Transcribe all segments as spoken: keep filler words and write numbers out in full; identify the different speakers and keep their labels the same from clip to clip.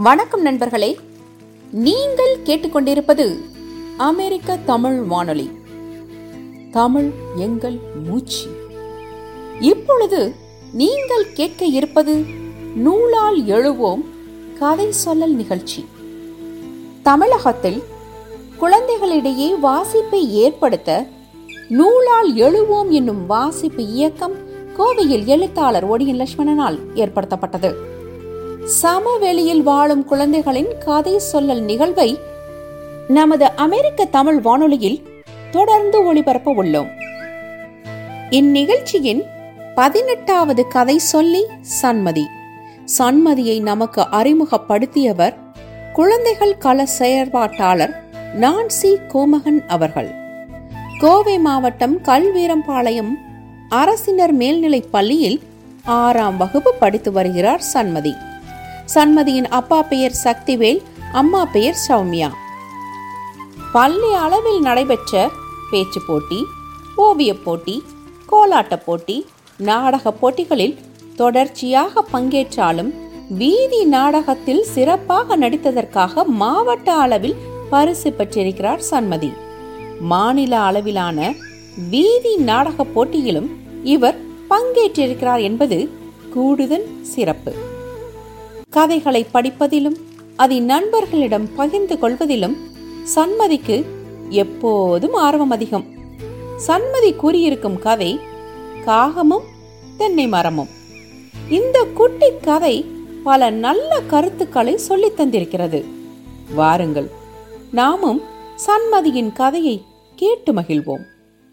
Speaker 1: வணக்கம் நண்பர்களே, நீங்கள் கேட்டுக்கொண்டிருப்பது அமெரிக்க தமிழ் வானொலி. தமிழ் எங்கள் மூச்சு. இப்பொழுது நீங்கள் கேட்க இருப்பது நூலால் எழுவோம் கதை சொல்லல் நிகழ்ச்சி. தமிழகத்தில் குழந்தைகளிடையே வாசிப்பை ஏற்படுத்த நூலால் எழுவோம் என்னும் வாசிப்பு இயக்கம் கோவையில் எழுத்தாளர் ஒடியன் லட்சுமணனால் ஏற்படுத்தப்பட்டது. சமவெளியில் வாழும் குழந்தைகளின் கதை சொல்லல் நிகழ்வை நமது அமெரிக்க தமிழ் வானொலியில் தொடர்ந்து ஒளிபரப்ப உள்ளோம். இந்நிகழ்ச்சியின் பதினெட்டாவது கதை சொல்லி சண்மதி. சண்மதியை நமக்கு அறிமுகப்படுத்தியவர் குழந்தைகள் கள செயற்பாட்டாளர் நான்சி கோமகன் அவர்கள். கோவை மாவட்டம் கல்வீரம்பாளையம் அரசினர் மேல்நிலைப் பள்ளியில் ஆறாம் வகுப்பு படித்து வருகிறார் சண்மதி. சண்மதியின் அப்பா பெயர் சக்திவேல், அம்மா பெயர் சௌமியா. பள்ளி அளவில் நடைபெற்ற பேச்சு போட்டி, ஓவியப் போட்டி, கோலாட்ட போட்டி, நாடக போட்டிகளில் தொடர்ச்சியாக பங்கேற்றாலும் வீதி நாடகத்தில் சிறப்பாக நடித்ததற்காக மாவட்ட அளவில் பரிசு பெற்றிருக்கிறார் சண்மதி. மாநில அளவிலான வீதி நாடக போட்டியிலும் இவர் பங்கேற்றிருக்கிறார் என்பது கூடுதல் சிறப்பு. கதைகளை படிப்பதிலும் அதை நண்பர்களிடம் பகிர்ந்து கொள்வதிலும் சண்மதிக்கு எப்போதும் ஆர்வம் அதிகம். சண்மதி கூறியிருக்கும் கதை காகமும் தென்னை மரமும். இந்த குட்டி கதை பல நல்ல கருத்துக்களை சொல்லித் தந்திருக்கிறது. வாருங்கள், நாமும் சண்மதியின் கதையை கேட்டு மகிழ்வோம்.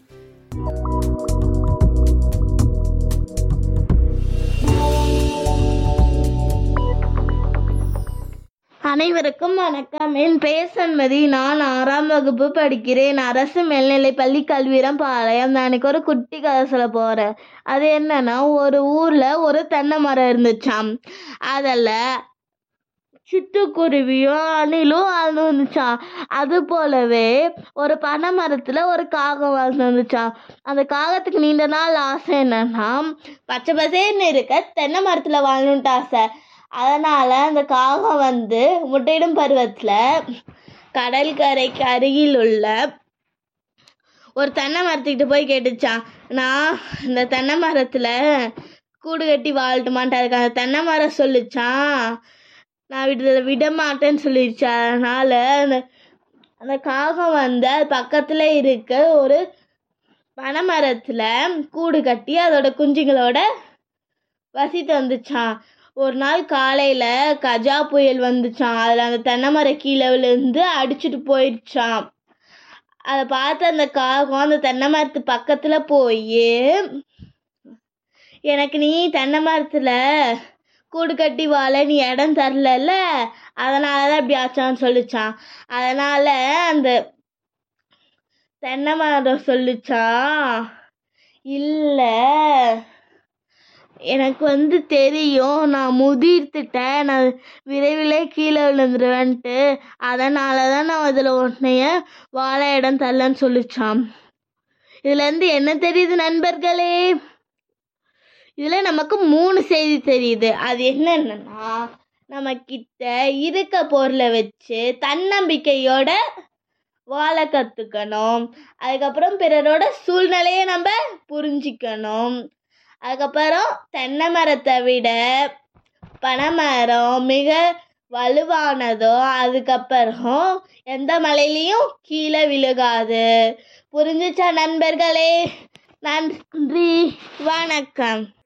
Speaker 2: அனைவருக்கும் வணக்கம். என் பெயர் சண்மதி. நான் ஆறாம் வகுப்பு படிக்கிறேன். அரசு மேல்நிலை பள்ளி கல்வீரம்பாளையம். நான் எனக்கு ஒரு குட்டி கதை சொல்ல போறேன். அது என்னன்னா, ஒரு ஊர்ல ஒரு தென்னை மரம் இருந்துச்சாம். அதில் சிட்டுக்குருவியும் அணிலும் வாழ்ந்து வந்துச்சான். அது போலவே ஒரு பனை மரத்துல ஒரு காகம் வாழ்ந்து வந்துச்சான். அந்த காகத்துக்கு நீண்ட நாள் ஆசை என்னன்னா, பச்சை பசேன்னு இருக்க தென்னை மரத்துல வாழணுன்ட்டு ஆசை. அதனால அந்த காகம் வந்து முட்டையிடும் பருவத்துல கடற்கரைக்கு அருகில் உள்ள ஒரு தென்னை மரத்துக்கிட்ட போய் கேட்டுச்சான், நான் இந்த தென்னை மரத்துல கூடு கட்டி வாழட்டுமான்ட்டு. அதுக்கு அந்த தென்னை மரம் சொல்லிச்சான், நான் விட விட மாட்டேன்னு சொல்லிடுச்சு. அதனால அந்த அந்த காகம் வந்து அது பக்கத்துல இருக்க ஒரு பனை மரத்துல கூடு கட்டி அதோட குஞ்சுங்களோட வசித்து வந்துச்சான். ஒரு நாள் காலையில கஜா புயல் வந்துச்சான். அதுல அந்த தென்னை மரம் கீழே விழுந்து அடிச்சுட்டு போயிடுச்சான். அதை பார்த்து அந்த காகம் அந்த தென்னை மரத்து பக்கத்துல போய், எனக்கு நீ தென்னை மரத்துல கூடு கட்டி வாழ நீ இடம் தரல, அதனாலதான் இப்படி ஆச்சான்னு சொல்லிச்சான். அதனால அந்த தென்னை மரம் சொல்லிச்சான், இல்ல எனக்கு வந்து தெரியும், நான் முதிர்த்துட்டேன், நான் விரைவிலே கீழே விழுந்துருவேன்ட்டு, அதனால தான் நான் அதில் உன்னைய வாழ இடம் தரலன்னு சொல்லிச்சான். இதுல இருந்து என்ன தெரியுது நண்பர்களே? இதுல நமக்கு மூணு செய்தி தெரியுது. அது என்னன்னா, நம்ம கிட்ட இருக்க பொருளை வச்சு தன்னம்பிக்கையோட வாழ கத்துக்கணும். அதுக்கப்புறம் பிறரோட சூழ்நிலையை நம்ம புரிஞ்சிக்கணும். அதுக்கப்புறம் தென்னை மரத்தை விட பனைமரம் மிக வலுவானதோ, அதுக்கப்புறம் எந்த மலையிலையும் கீழே விழுகாது. புரிஞ்சுச்சா நண்பர்களே? நன்றி, வணக்கம்.